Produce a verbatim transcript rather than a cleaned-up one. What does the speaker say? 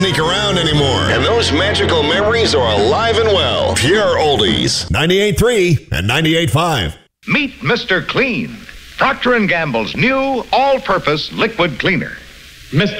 sneak around anymore. And those magical memories are alive and well. Pure Oldies. ninety-eight point three and ninety-eight point five. Meet Mister Clean, Procter and Gamble's new all-purpose liquid cleaner. Mister